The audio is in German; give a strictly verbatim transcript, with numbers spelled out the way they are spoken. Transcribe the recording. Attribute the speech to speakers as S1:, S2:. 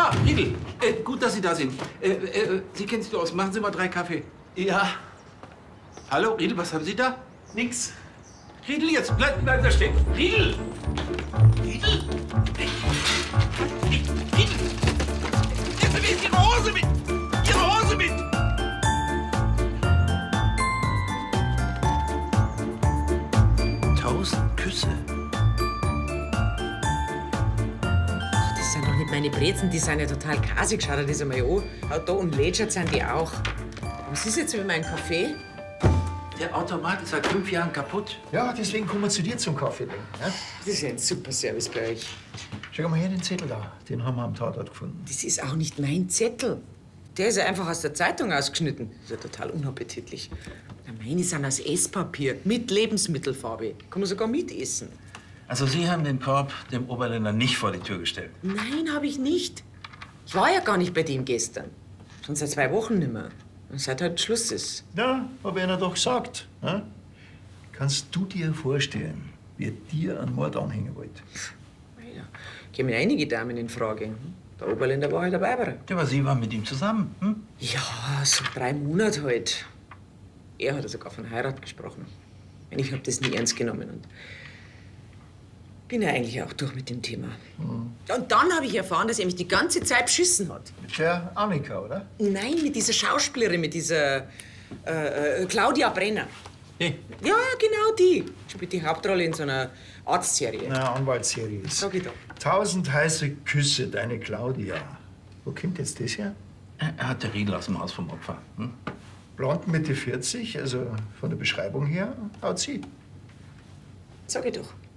S1: Ah, Riedl, äh, gut, dass Sie da sind. Äh, äh, Sie kennen sich aus. Machen Sie mal drei Kaffee.
S2: Ja.
S1: Hallo, Riedl, was haben Sie da?
S2: Nix.
S1: Riedl, jetzt bleib, bleib da stehen. Riedl! Riedl! Riedl! Jetzt haben wir Ihre Hose mit! Ihre Hose mit! Tausend Küsse.
S3: Ach, das sind doch nicht meine Brezen, die sind ja total kasig. Schau dir das einmal an. Auch da unlätschert sind die auch. Was ist jetzt mit meinem Kaffee?
S1: Der Automat ist seit fünf Jahren kaputt.
S2: Ja, deswegen kommen wir zu dir zum Kaffee. Ja?
S3: Das ist ja ein super Service bei euch.
S2: Schau mal her, den Zettel da. Den haben wir am Tatort gefunden.
S3: Das ist auch nicht mein Zettel. Der ist ja einfach aus der Zeitung ausgeschnitten. Das ist ja total unappetitlich. Na, meine sind aus Esspapier mit Lebensmittelfarbe. Kann man sogar mitessen.
S1: Also Sie haben den Korb dem Oberländer nicht vor die Tür gestellt?
S3: Nein, habe ich nicht. Ich war ja gar nicht bei dem gestern. Schon seit zwei Wochen nimmer. Und seit heute Schluss ist.
S2: Ja, hab ich Ihnen doch gesagt. Ja? Kannst du dir vorstellen, wer dir einen Mord anhängen wollte?
S3: Ja, kämen einige Damen in Frage. Der Oberländer war halt dabei. War.
S1: Ja, aber Sie waren mit ihm zusammen, hm?
S3: Ja, so drei Monate halt. Er hat sogar von Heirat gesprochen. Ich habe das nie ernst genommen und bin ja eigentlich auch durch mit dem Thema. Mhm. Und dann habe ich erfahren, dass er mich die ganze Zeit beschissen hat.
S2: Mit der Annika, oder?
S3: Nein, mit dieser Schauspielerin, mit dieser äh, äh, Claudia Brenner.
S1: Hey.
S3: Ja, genau die. Spielt die Hauptrolle in so einer Arztserie.
S2: Na, Anwaltsserie.
S3: Sag ich doch.
S2: Tausend heiße Küsse, deine Claudia. Wo kommt jetzt das her?
S1: Er hat der Riedl aus dem Haus vom Opfer. Hm?
S2: Blond Mitte vierzig, also von der Beschreibung her, haut sie.
S3: Sag ich doch.